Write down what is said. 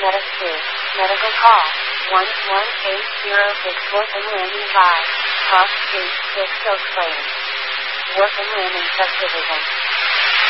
Medic 2. Medical call. 11806 Work and Landing 5. Cross Street, 6 Oak Lane. Work and Landing Subdivision.